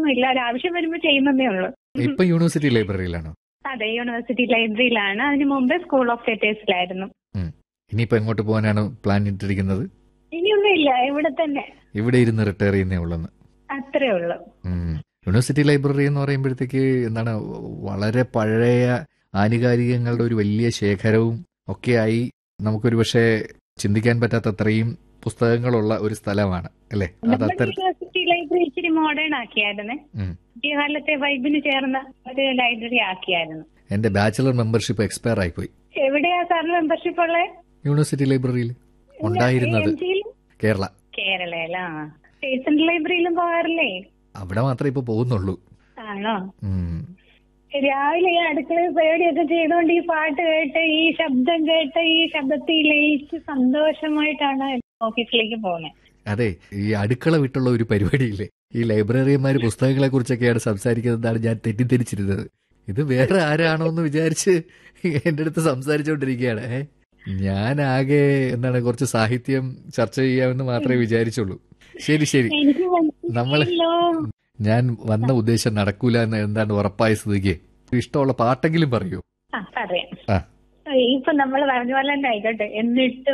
ഒന്നുമില്ല, ഒരു ആവശ്യം വരുമ്പോൾ ചെയ്യുന്നതേ ഉള്ളൂ. ഇപ്പൊ യൂണിവേഴ്സിറ്റി ലൈബ്രറിയിലാണോ? അതെ, യൂണിവേഴ്സിറ്റി ലൈബ്രറിയിലാണ്. അതിന് മുമ്പേ സ്കൂൾ ഓഫ് തിയേറ്റേഴ്സിലായിരുന്നു. ഇനിയിപ്പോ എങ്ങോട്ട് പോകാനാണ് പ്ലാൻ ഇട്ടിരിക്കുന്നത്? ഇനിയൊന്നുമില്ല, ഇവിടെ തന്നെ. ഇവിടെ ഇരുന്ന് റിട്ടയർ ചെയ്യുന്നേ ഉള്ളെന്ന്? അത്രേ ഉള്ളൂ. യൂണിവേഴ്സിറ്റി ലൈബ്രറി എന്ന് പറയുമ്പോഴത്തേക്ക് എന്താണ്, വളരെ പഴയ ആനുകാലികങ്ങളുടെ ഒരു വലിയ ശേഖരവും ഒക്കെയായി നമുക്കൊരു പക്ഷേ ചിന്തിക്കാൻ പറ്റാത്ത അത്രയും പുസ്തകങ്ങളുള്ള ഒരു സ്ഥലമാണ് അല്ലേ? യൂണിവേഴ്സിറ്റി ലൈബ്രറി ഇച്ചിരി മോഡേൺ ആക്കിയായിരുന്നേ. കാലത്തെ വൈബിന് ചേർന്ന ഒരു ലൈബ്രറി ആക്കിയായിരുന്നു. എന്റെ ബാച്ചിലർ മെമ്പർഷിപ്പ് എക്സ്പയർ ആയിപ്പോയി. എവിടെയാ സാറിന് മെമ്പർഷിപ്പ് ഉള്ളത്? യൂണിവേഴ്സിറ്റി ലൈബ്രറിയിൽ ഉണ്ടായിരുന്നത് കേരളയിലാ. സ്റ്റേറ്റ് ലൈബ്രറിയിലും പോകാറില്ലേ? അവിടെ മാത്രമേ ഇപ്പൊ പോകുന്നുള്ളൂ. ആണോ? രാവിലെ ഈ അടുക്കളയിൽ പരിപാടിയൊക്കെ ചെയ്തുകൊണ്ട് ഈ പാട്ട് കേട്ട് ഈ ശബ്ദം കേട്ട് ഈ ശബ്ദത്തിൽ ലയിച്ച് സന്തോഷമായിട്ടാണ് ഓഫീസിലേക്ക് പോകുന്നത്. അതെ, ഈ അടുക്കള വിട്ടുള്ള ഒരു പരിപാടിയില്ലേ, ഈ ലൈബ്രറിയന്മാര് പുസ്തകങ്ങളെ കുറിച്ചൊക്കെയാണ് സംസാരിക്കുന്നതാണ് ഞാൻ തെറ്റിദ്ധരിച്ചിരുന്നത്. ഇത് വേറെ ആരാണോ എന്ന് വിചാരിച്ച് എന്റെ അടുത്ത് സംസാരിച്ചുകൊണ്ടിരിക്കുകയാണ്. ഞാൻ ആകെ എന്താണ് കുറച്ച് സാഹിത്യം ചർച്ച ചെയ്യാമെന്ന് മാത്രമേ വിചാരിച്ചുള്ളൂ. ശരി ശരി, ഞാൻ വന്ന ഉദ്ദേശം നടക്കൂല എന്ന് എന്താണ് ഉറപ്പായ സ്ഥിതിക്ക് ഇഷ്ടമുള്ള പാട്ടെങ്കിലും പറയൂ. പറയാം. ഇപ്പൊ നമ്മൾ പറഞ്ഞ പോലെ തന്നെ ആയിക്കോട്ടെ. എന്നിട്ട്